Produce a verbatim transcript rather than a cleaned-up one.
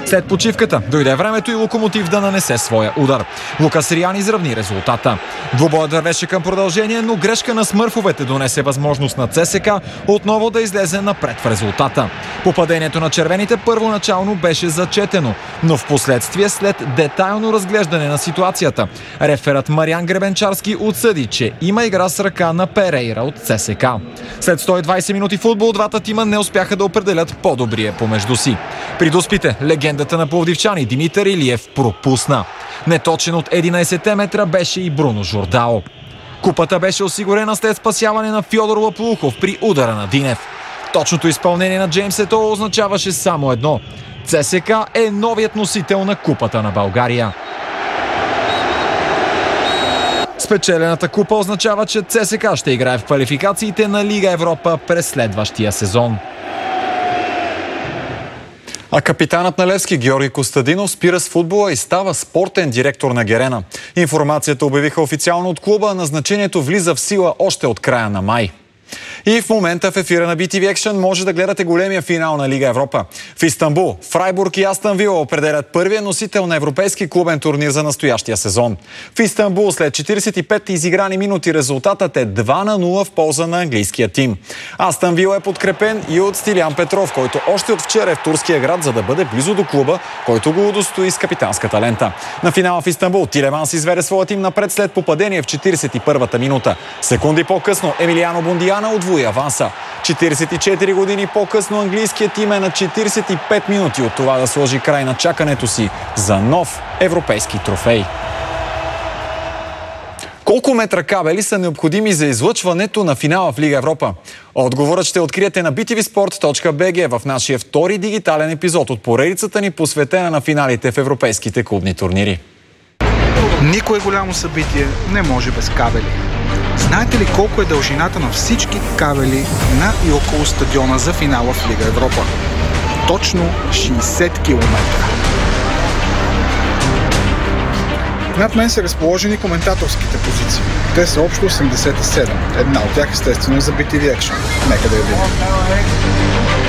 След почивката дойде времето и Локомотив да нанесе своя удар. Лукас Риан изравни резултата. Двубоят вървеше към продължение, но грешка на смърфовете донесе възможност на ЦСКА отново да излезе напред в резултата. Попадението на червените първоначално беше зачетено, но в последствие след детайлно разглеждане на ситуацията, реферът Мариан Гребенчарски отсъди, че има игра с ръка на Перейра от ЦСКА. След сто и двайсет минути футбол, двата тима не успяха да определят по-добрия помежду си. При доспите легендата на пловдивчани Димитър Илиев пропусна. Неточен от единайсет метра беше и Бруно Жордао. Купата беше осигурена след спасяване на Фьодор Лаплухов при удара на Динев. Точното изпълнение на Джеймс Ето означаваше само едно. ЦСКА е новият носител на Купата на България. Спечелената купа означава, че ЦСКА ще играе в квалификациите на Лига Европа през следващия сезон. А капитанът на Левски Георги Костадинов спира с футбола и става спортен директор на Герена. Информацията обявиха официално от клуба, а назначението влиза в сила още от края на май. И в момента в ефира на би ти ви Action може да гледате големия финал на Лига Европа. В Истанбул, Фрайбург и Астън Вила определят първия носител на европейски клубен турнир за настоящия сезон. В Истанбул след четирийсет и пет изиграни минути резултатът е два на нула в полза на английския тим. Астън Вила е подкрепен и от Стилян Петров, който още от вчера е в турския град, за да бъде близо до клуба, който го удостои с капитанската лента. На финала в Истанбул Тилеманс изведе своя тим напред след попадение в четирийсет и първата минута. Секунди по-късно Емилиано Бундиана удвои аванса. четирийсет и четири години по-късно английският тим е на четирийсет и пет минути от това да сложи край на чакането си за нов европейски трофей. Колко метра кабели са необходими за излъчването на финала в Лига Европа? Отговорът ще откриете на би ти ви спорт точка би джи в нашия втори дигитален епизод от поредицата ни, посветена на финалите в европейските клубни турнири. Никое голямо събитие не може без кабели. Знаете ли колко е дължината на всички кабели на и около стадиона за финала в Лига Европа? Точно шейсет километра. Над мен са разположени коментаторските позиции. Те са общо осемдесет и седем. Една от тях естествено за би ти ви Action. Нека да я видим.